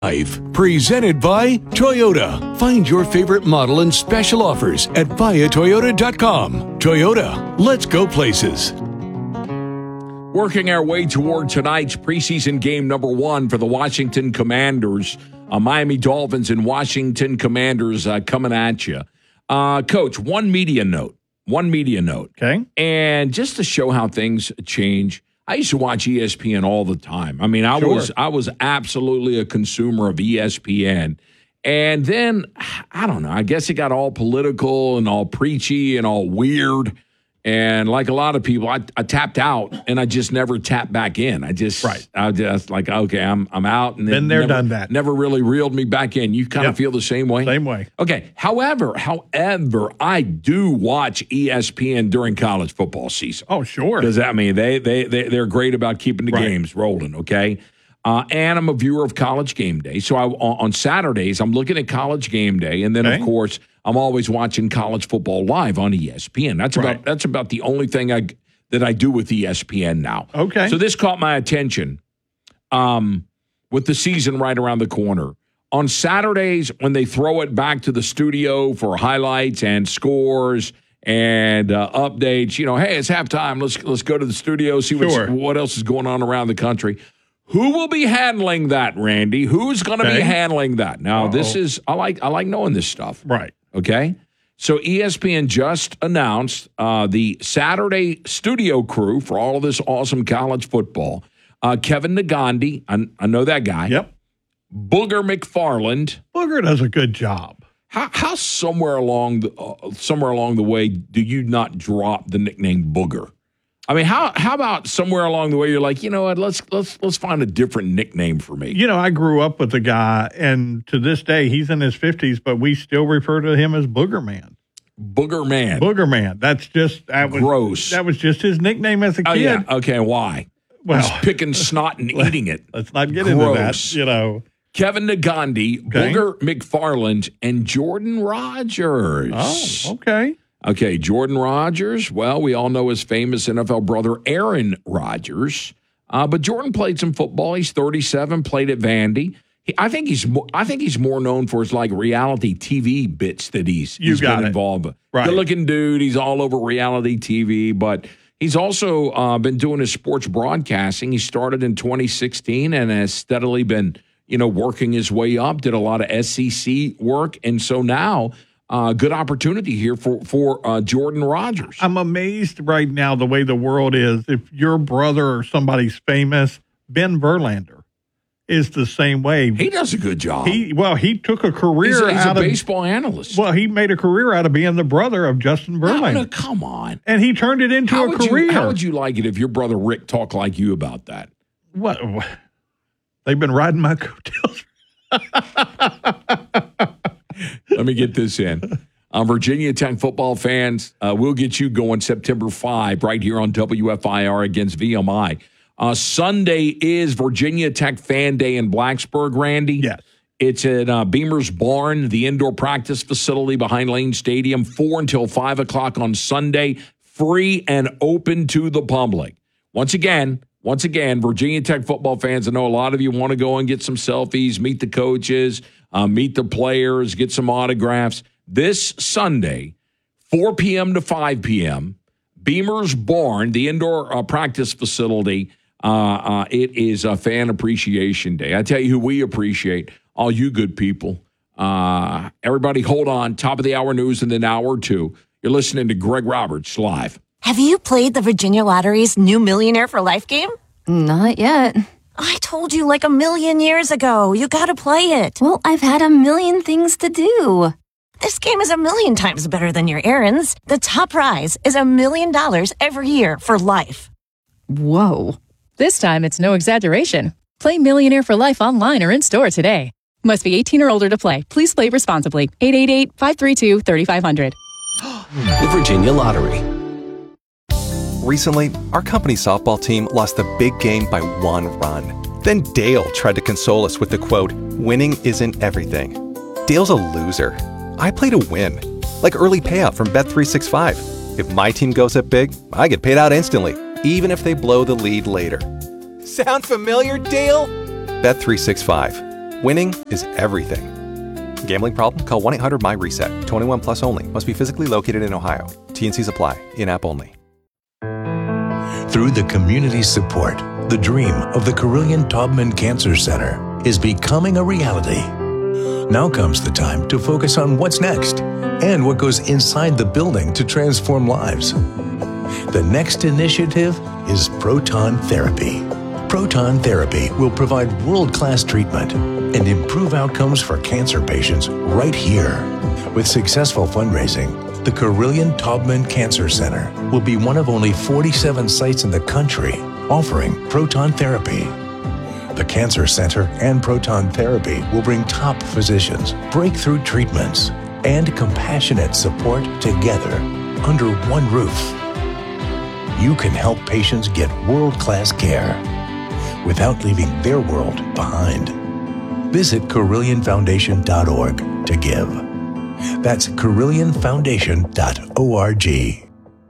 Presented by Toyota. Find your favorite model and special offers at viatoyota.com. Toyota, let's go places. Working our way toward tonight's preseason game number 1 for the Washington Commanders. Miami Dolphins and Washington Commanders coming at you. Coach, one media note. Okay. And just to show how things change, I used to watch ESPN all the time. I mean, I was absolutely a consumer of ESPN. And then, I don't know, I guess it got all political and all preachy and all weird. And like a lot of people, I tapped out and I just never tapped back in. I just like, okay, I'm out. And then they're done that. Never really reeled me back in. You kind of feel the same way? Same way. Okay. However, I do watch ESPN during college football season. Oh, sure. Because, I mean, they're great about keeping the games rolling, okay? And I'm a viewer of College Game Day. So on Saturdays, I'm looking at College Game Day. And then, of course, I'm always watching college football live on ESPN. That's about the only thing that I do with ESPN now. Okay. So this caught my attention with the season right around the corner. On Saturdays, when they throw it back to the studio for highlights and scores and updates, hey, it's halftime. Let's go to the studio, see what else is going on around the country. Who will be handling that, Randy? Who's going to be handling that? Now, this is I like knowing this stuff. Right. Okay? So ESPN just announced the Saturday studio crew for all of this awesome college football. Kevin Negandhi, I know that guy. Yep. Booger McFarland. Booger does a good job. How somewhere along the way do you not drop the nickname Booger? I mean, how about somewhere along the way you're like, you know what, let's find a different nickname for me. I grew up with the guy, and to this day, he's in his 50s, but we still refer to him as Booger Man. Booger Man. Booger Man. That was gross. That was just his nickname as a kid. Oh, yeah. Okay, why? Well, he's picking snot and eating it. Let's not get into that, Kevin Negandhi, Booger McFarland, and Jordan Rogers. Oh, okay. Okay, Jordan Rogers, well, we all know his famous NFL brother, Aaron Rodgers. But Jordan played some football. He's 37, played at Vandy. I think he's more known for his reality TV bits that he's been involved with. Right. Good-looking dude. He's all over reality TV, but he's also been doing his sports broadcasting. He started in 2016 and has steadily been, working his way up, did a lot of SEC work, and so now good opportunity here for Jordan Rogers. I'm amazed right now the way the world is. If your brother or somebody's famous, Ben Verlander is the same way. He does a good job. He took a career he's out a of baseball analyst. Well, he made a career out of being the brother of Justin Verlander. No, come on. And he turned it into a career. How would you like it if your brother Rick talked like you about that? What? They've been riding my coattails. Let me get this in. Virginia Tech football fans, we'll get you going September 5 right here on WFIR against VMI. Sunday is Virginia Tech Fan Day in Blacksburg, Randy. Yes. It's at Beamer's Barn, the indoor practice facility behind Lane Stadium, 4 until 5 o'clock on Sunday, free and open to the public. Once again, Virginia Tech football fans, I know a lot of you want to go and get some selfies, meet the coaches, meet the players, get some autographs. This Sunday, 4 p.m. to 5 p.m., Beamer's Barn, the indoor practice facility, it is a Fan Appreciation Day. I tell you who we appreciate, all you good people. Everybody hold on, top of the hour news in an hour or two. You're listening to Greg Roberts live. Have you played the Virginia Lottery's new Millionaire for Life game? Not yet. I told you like 1,000,000 years ago. You gotta play it. Well, I've had 1,000,000 things to do. This game is 1,000,000 times better than your errands. The top prize is $1 million every year for life. Whoa. This time, it's no exaggeration. Play Millionaire for Life online or in-store today. Must be 18 or older to play. Please play responsibly. 888-532-3500. The Virginia Lottery. Recently, our company softball team lost the big game by 1 run. Then Dale tried to console us with the quote, "Winning isn't everything." Dale's a loser. I play to win. Like early payout from Bet365. If my team goes up big, I get paid out instantly, even if they blow the lead later. Sound familiar, Dale? Bet365. Winning is everything. Gambling problem? Call 1-800-MY-RESET. 21 plus only. Must be physically located in Ohio. T&Cs apply. In-app only. Through the community's support, the dream of the Carilion Taubman Cancer Center is becoming a reality. Now comes the time to focus on what's next and what goes inside the building to transform lives. The next initiative is proton therapy. Proton therapy will provide world-class treatment and improve outcomes for cancer patients right here. With successful fundraising, the Carilion Taubman Cancer Center will be one of only 47 sites in the country offering proton therapy. The Cancer Center and proton therapy will bring top physicians, breakthrough treatments, and compassionate support together under one roof. You can help patients get world-class care without leaving their world behind. Visit CarillionFoundation.org to give. That's CarillionFoundation.org.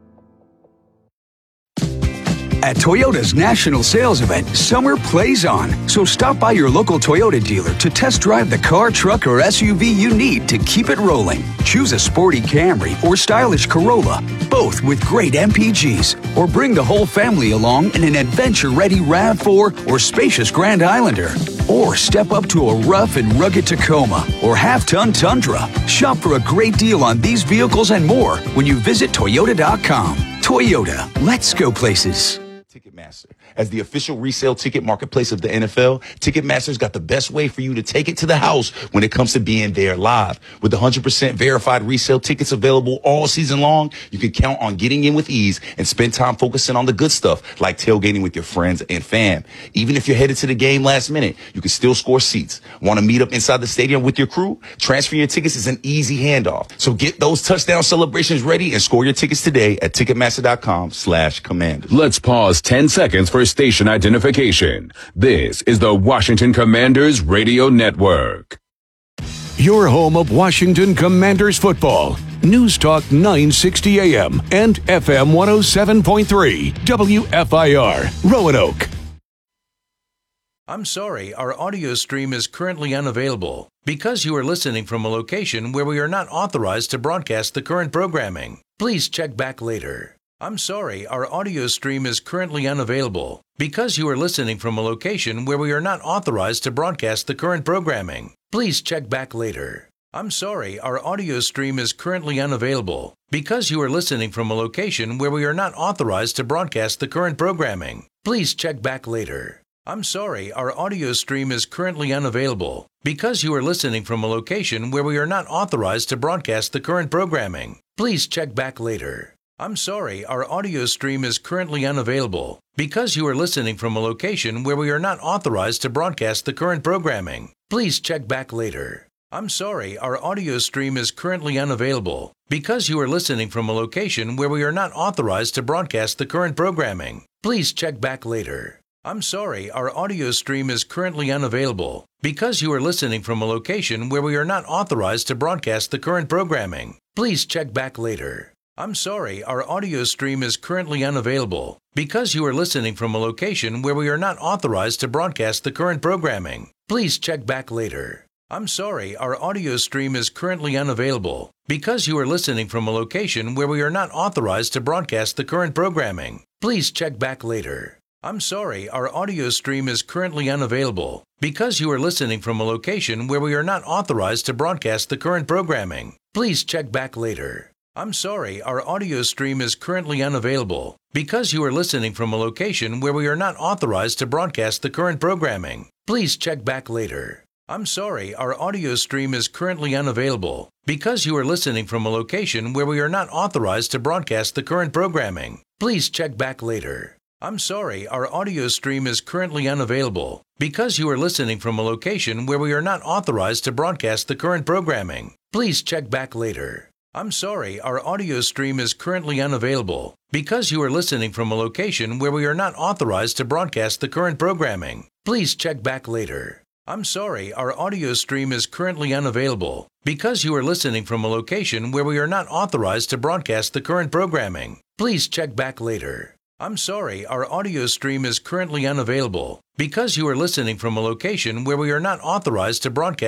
At Toyota's national sales event, summer plays on. So stop by your local Toyota dealer to test drive the car, truck, or SUV you need to keep it rolling. Choose a sporty Camry or stylish Corolla, both with great MPGs. Or bring the whole family along in an adventure-ready RAV4 or spacious Grand Islander. Or step up to a rough and rugged Tacoma or half-ton Tundra. Shop for a great deal on these vehicles and more when you visit Toyota.com. Toyota, let's go places. Ticketmaster. As the official resale ticket marketplace of the NFL, Ticketmaster's got the best way for you to take it to the house when it comes to being there live. With 100% verified resale tickets available all season long, you can count on getting in with ease and spend time focusing on the good stuff like tailgating with your friends and fam. Even if you're headed to the game last minute, you can still score seats. Want to meet up inside the stadium with your crew? Transferring your tickets is an easy handoff. So get those touchdown celebrations ready and score your tickets today at Ticketmaster.com/Commanders. Let's pause 10 seconds for station identification. This is the Washington Commanders Radio Network. Your home of Washington Commanders football. News Talk 960 AM and FM 107.3 WFIR, Roanoke. I'm sorry, our audio stream is currently unavailable because you are listening from a location where we are not authorized to broadcast the current programming. Please check back later. I'm sorry, our audio stream is currently unavailable because you are listening from a location where we are not authorized to broadcast the current programming. Please check back later. I'm sorry, our audio stream is currently unavailable because you are listening from a location where we are not authorized to broadcast the current programming. Please check back later. I'm sorry, our audio stream is currently unavailable because you are listening from a location where we are not authorized to broadcast the current programming. Please check back later. I'm sorry, our audio stream is currently unavailable because you are listening from a location where we are not authorized to broadcast the current programming. Please check back later. I'm sorry, our audio stream is currently unavailable because you are listening from a location where we are not authorized to broadcast the current programming. Please check back later. I'm sorry, our audio stream is currently unavailable because you are listening from a location where we are not authorized to broadcast the current programming. Please check back later. I'm sorry, our audio stream is currently unavailable because you are listening from a location where we are not authorized to broadcast the current programming. Please check back later. I'm sorry, our audio stream is currently unavailable because you are listening from a location where we are not authorized to broadcast the current programming. Please check back later. I'm sorry, our audio stream is currently unavailable because you are listening from a location where we are not authorized to broadcast the current programming. Please check back later. I'm sorry, our audio stream is currently unavailable because you are listening from a location where we are not authorized to broadcast the current programming. Please check back later. I'm sorry, our audio stream is currently unavailable because you are listening from a location where we are not authorized to broadcast the current programming. Please check back later. I'm sorry, our audio stream is currently unavailable because you are listening from a location where we are not authorized to broadcast the current programming. Please check back later. I'm sorry, our audio stream is currently unavailable because you are listening from a location where we are not authorized to broadcast the current programming. Please check back later. I'm sorry, our audio stream is currently unavailable because you are listening from a location where we are not authorized to broadcast the current programming. Please check back later. I'm sorry, our audio stream is currently unavailable because you are listening from a location where we are not authorized to broadcast.